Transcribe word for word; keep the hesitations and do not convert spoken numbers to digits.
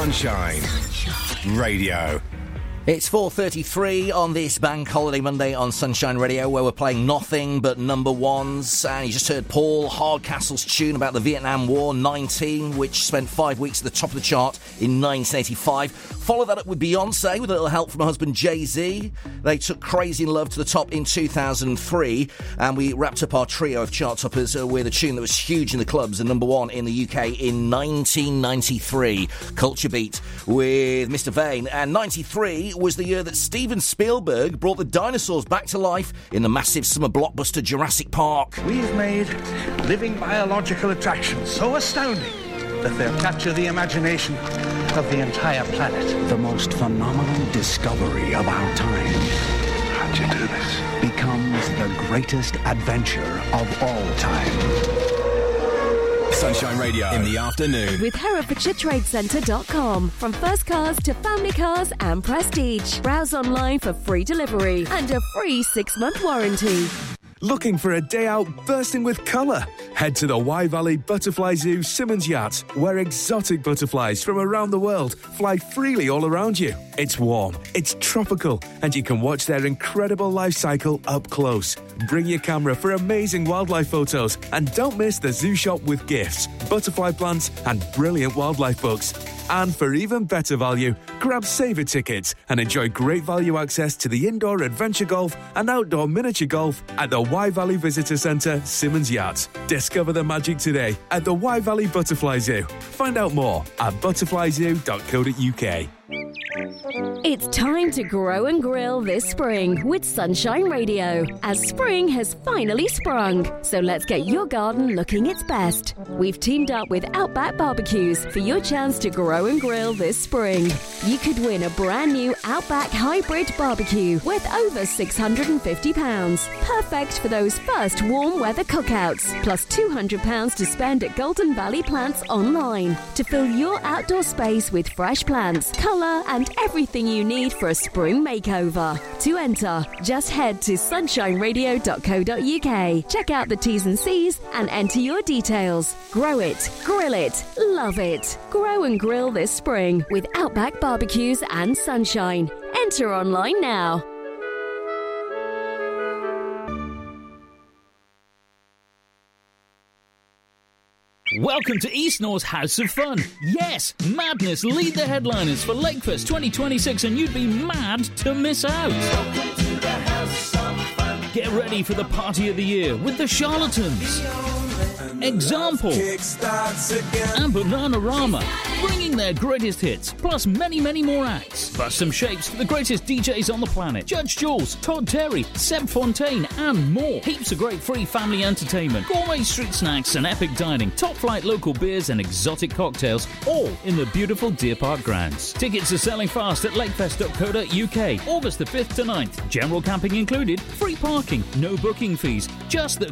Sunshine Radio. It's four thirty-three on this Bank Holiday Monday on Sunshine Radio, where we're playing nothing but number ones. And you just heard Paul Hardcastle's tune about the Vietnam War, nineteen, which spent five weeks at the top of the chart in nineteen eighty-five. Follow that up with Beyonce, with a little help from her husband Jay-Z. They took Crazy in Love to the top in two thousand three. And we wrapped up our trio of chart toppers uh, with a tune that was huge in the clubs and number one in the U K in nineteen ninety-three. Culture Beat with Mister Vane. And ninety-three was the year that Steven Spielberg brought the dinosaurs back to life in the massive summer blockbuster Jurassic Park. We've made living biological attractions so astounding that they'll capture the imagination of the entire planet. The most phenomenal discovery of our time. How'd you do this? Becomes the greatest adventure of all time. Sunshine Radio in the afternoon. With Herefordshire Trade Centre dot com. From first cars to family cars and prestige. Browse online for free delivery and a free six-month warranty. Looking for a day out bursting with colour? Head to the Wye Valley Butterfly Zoo Simmons Yacht, where exotic butterflies from around the world fly freely all around you. It's warm, it's tropical, and you can watch their incredible life cycle up close. Bring your camera for amazing wildlife photos, and don't miss the zoo shop with gifts, butterfly plants, and brilliant wildlife books. And for even better value, grab saver tickets and enjoy great value access to the indoor adventure golf and outdoor miniature golf at the Wye Valley Visitor Centre, Simmons Yacht. Discover the magic today at the Wye Valley Butterfly Zoo. Find out more at butterfly zoo dot co dot uk. It's time to grow and grill this spring with Sunshine Radio, as spring has finally sprung. So let's get your garden looking its best. We've teamed up with Outback Barbecues for your chance to grow and grill this spring. You could win a brand new Outback Hybrid Barbecue worth over six hundred fifty pounds. Perfect for those first warm weather cookouts. Plus two hundred pounds to spend at Golden Valley Plants online to fill your outdoor space with fresh plants, colour and everything you need for a spring makeover. To enter, just head to sunshine radio dot co dot uk. Check out the T's and C's and enter your details. Grow it, grill it, love it. Grow and grill this spring with Outback Barbecues and Sunshine. Enter online now. Welcome to East North's House of Fun. Yes, Madness lead the headliners for Lakefest twenty twenty-six, and you'd be mad to miss out. Welcome to the House of Fun. Get ready for the party of the year with the Charlatans, Example, and Bananarama, bringing their greatest hits, plus many, many more acts. Plus some shapes for the greatest D Js on the planet. Judge Jules, Todd Terry, Seb Fontaine, and more. Heaps of great free family entertainment, gourmet street snacks and epic dining, top-flight local beers and exotic cocktails, all in the beautiful Deer Park grounds. Tickets are selling fast at lakefest dot co dot uk. August the fifth to ninth. General camping included, free parking, no booking fees, just the